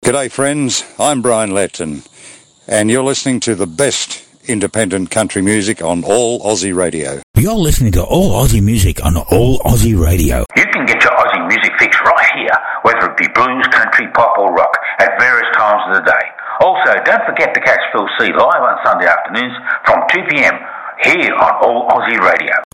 G'day friends, I'm Brian Letton, and you're listening to the best independent country music on All Aussie Radio. You're listening to All Aussie Music on All Aussie Radio. You can get your Aussie music fix right here, whether it be blues, country, pop or rock, at various times of the day. Also, don't forget to catch Phil C live on Sunday afternoons from 2 p.m. here on All Aussie Radio.